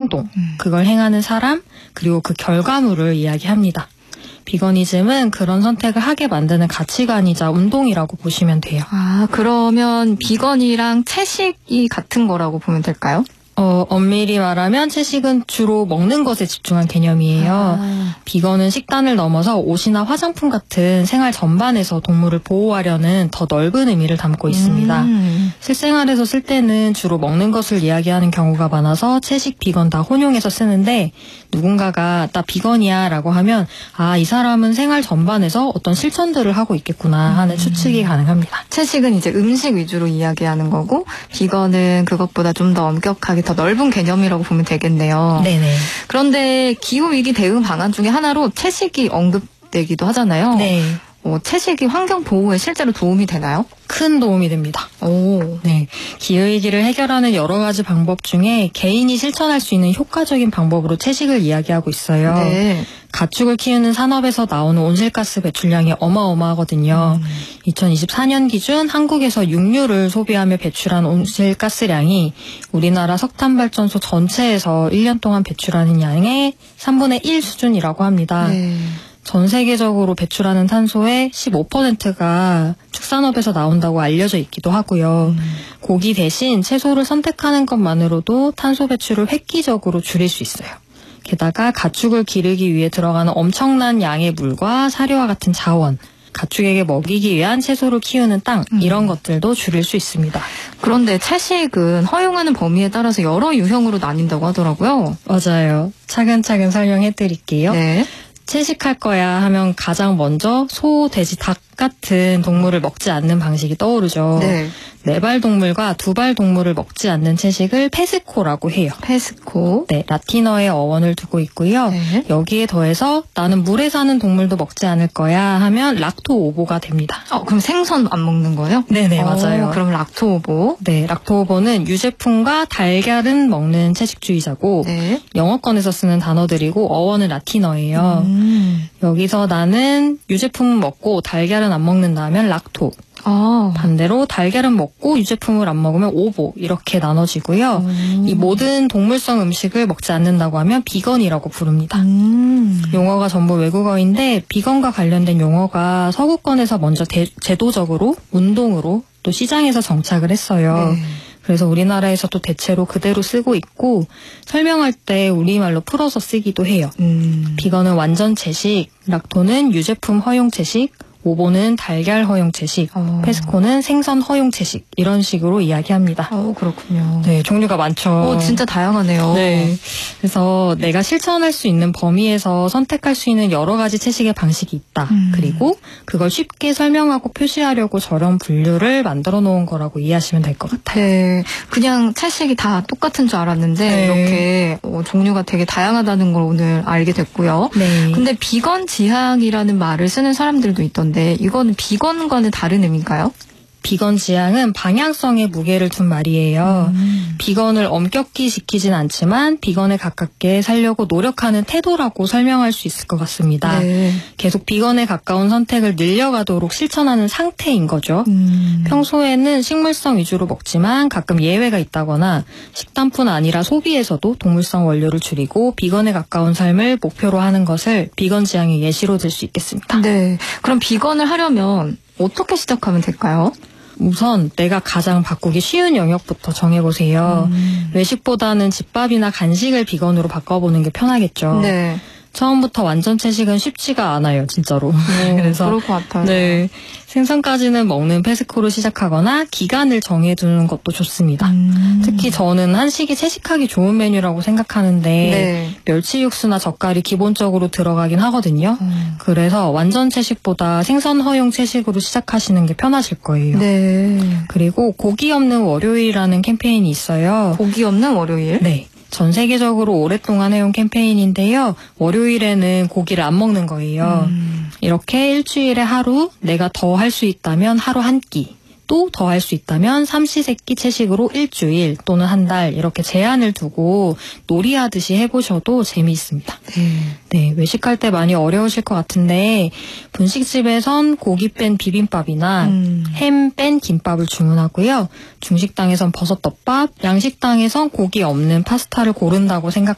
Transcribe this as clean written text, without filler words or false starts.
행동, 그걸 행하는 사람, 그리고 그 결과물을 이야기합니다. 비거니즘은 그런 선택을 하게 만드는 가치관이자 운동이라고 보시면 돼요. 아, 그러면 비건이랑 채식이 같은 거라고 보면 될까요? 엄밀히 말하면 채식은 주로 먹는 것에 집중한 개념이에요. 비건은 식단을 넘어서 옷이나 화장품 같은 생활 전반에서 동물을 보호하려는 더 넓은 의미를 담고 있습니다. 실생활에서 쓸 때는 주로 먹는 것을 이야기하는 경우가 많아서 채식, 비건 다 혼용해서 쓰는데 누군가가 나 비건이야 라고 하면 이 사람은 생활 전반에서 어떤 실천들을 하고 있겠구나 하는 추측이 가능합니다. 채식은 이제 음식 위주로 이야기하는 거고 비건은 그것보다 좀 더 엄격하게 더 넓은 개념이라고 보면 되겠네요. 네네. 그런데 기후위기 대응 방안 중에 하나로 채식이 언급되기도 하잖아요. 네. 채식이 환경 보호에 실제로 도움이 되나요? 큰 도움이 됩니다. 네. 기후위기를 해결하는 여러 가지 방법 중에 개인이 실천할 수 있는 효과적인 방법으로 채식을 이야기하고 있어요. 네. 가축을 키우는 산업에서 나오는 온실가스 배출량이 어마어마하거든요. 2024년 기준 한국에서 육류를 소비하며 배출한 온실가스량이 우리나라 석탄발전소 전체에서 1년 동안 배출하는 양의 3분의 1 수준이라고 합니다. 네. 전 세계적으로 배출하는 탄소의 15%가 축산업에서 나온다고 알려져 있기도 하고요. 고기 대신 채소를 선택하는 것만으로도 탄소 배출을 획기적으로 줄일 수 있어요. 게다가 가축을 기르기 위해 들어가는 엄청난 양의 물과 사료와 같은 자원, 가축에게 먹이기 위한 채소를 키우는 땅, 이런 것들도 줄일 수 있습니다. 그런데 채식은 허용하는 범위에 따라서 여러 유형으로 나뉜다고 하더라고요. 맞아요. 차근차근 설명해 드릴게요. 네. 채식할 거야 하면 가장 먼저 소, 돼지, 닭 같은 동물을 먹지 않는 방식이 떠오르죠. 네. 4발 동물과 2발 동물을 먹지 않는 채식을 페스코라고 해요. 페스코. 네, 라틴어의 어원을 두고 있고요. 네. 여기에 더해서 나는 물에 사는 동물도 먹지 않을 거야 하면 락토오보가 됩니다. 그럼 생선 안 먹는 거예요? 네네, 맞아요. 그럼 락토오보. 네, 락토오보는 유제품과 달걀은 먹는 채식주의자고 네. 영어권에서 쓰는 단어들이고 어원은 라틴어예요. 여기서 나는 유제품은 먹고 달걀은 안 먹는다 하면 락토. 반대로 달걀은 먹고 유제품을 안 먹으면 오보, 이렇게 나눠지고요. 이 모든 동물성 음식을 먹지 않는다고 하면 비건이라고 부릅니다. 용어가 전부 외국어인데 비건과 관련된 용어가 서구권에서 먼저 제도적으로, 운동으로 또 시장에서 정착을 했어요. 네. 그래서 우리나라에서도 대체로 그대로 쓰고 있고 설명할 때 우리말로 풀어서 쓰기도 해요. 비건은 완전 채식, 락토는 유제품 허용 채식, 오보는 달걀 허용 채식, 페스코는 생선 허용 채식, 이런 식으로 이야기합니다. 그렇군요. 네, 종류가 많죠. 진짜 다양하네요. 네. 그래서 내가 실천할 수 있는 범위에서 선택할 수 있는 여러 가지 채식의 방식이 있다. 그리고 그걸 쉽게 설명하고 표시하려고 저런 분류를 만들어 놓은 거라고 이해하시면 될 것 같아요. 네. 그냥 채식이 다 똑같은 줄 알았는데 네. 이렇게 종류가 되게 다양하다는 걸 오늘 알게 됐고요. 네. 근데 비건 지향이라는 말을 쓰는 사람들도 있던데 이거는 비건과는 다른 의미인가요? 비건 지향은 방향성에 무게를 둔 말이에요. 비건을 엄격히 지키진 않지만 비건에 가깝게 살려고 노력하는 태도라고 설명할 수 있을 것 같습니다. 네. 계속 비건에 가까운 선택을 늘려가도록 실천하는 상태인 거죠. 평소에는 식물성 위주로 먹지만 가끔 예외가 있다거나 식단뿐 아니라 소비에서도 동물성 원료를 줄이고 비건에 가까운 삶을 목표로 하는 것을 비건 지향의 예시로 들 수 있겠습니다. 네. 그럼 비건을 하려면 어떻게 시작하면 될까요? 우선 내가 가장 바꾸기 쉬운 영역부터 정해보세요. 외식보다는 집밥이나 간식을 비건으로 바꿔보는 게 편하겠죠. 네. 처음부터 완전 채식은 쉽지가 않아요, 진짜로. 그래서 그럴 것 같아요. 네, 생선까지는 먹는 페스코로 시작하거나 기간을 정해두는 것도 좋습니다. 특히 저는 한식이 채식하기 좋은 메뉴라고 생각하는데 네. 멸치 육수나 젓갈이 기본적으로 들어가긴 하거든요. 그래서 완전 채식보다 생선 허용 채식으로 시작하시는 게 편하실 거예요. 네. 그리고 고기 없는 월요일이라는 캠페인이 있어요. 고기 없는 월요일? 네. 전 세계적으로 오랫동안 해온 캠페인인데요. 월요일에는 고기를 안 먹는 거예요. 이렇게 일주일에 하루 내가 더 할 수 있다면 하루 한 끼, 또 더 할 수 있다면 삼시세끼 채식으로 일주일 또는 한 달 이렇게 제한을 두고 놀이하듯이 해보셔도 재미있습니다. 네, 외식할 때 많이 어려우실 것 같은데 분식집에선 고기 뺀 비빔밥이나 햄 뺀 김밥을 주문하고요. 중식당에선 버섯덮밥, 양식당에선 고기 없는 파스타를 고른다고